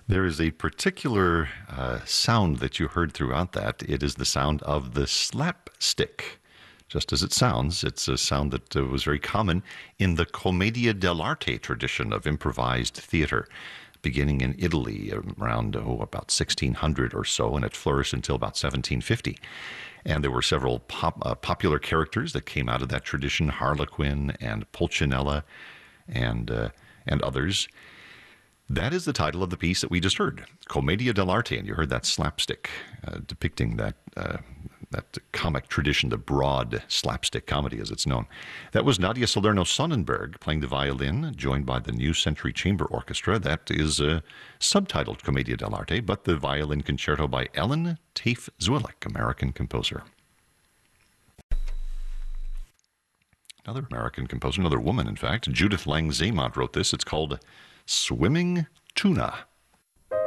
There is a particular sound that you heard throughout that. It is the sound of the slapstick. Just as it sounds, it's a sound that was very common in the commedia dell'arte tradition of improvised theater, beginning in Italy around about 1600 or so, and it flourished until about 1750. And there were several popular characters that came out of that tradition: Harlequin and Pulcinella, and others. That is the title of the piece that we just heard, Commedia dell'arte, and you heard that slapstick depicting that comic tradition, the broad slapstick comedy as it's known. That was Nadia Salerno Sonnenberg playing the violin, joined by the New Century Chamber Orchestra. That is subtitled Commedia dell'arte, but the violin concerto by Ellen Tafe Zwilich, American composer. Another American composer, another woman, in fact. Judith Lang Zaymont wrote this. It's called Swimming Tuna.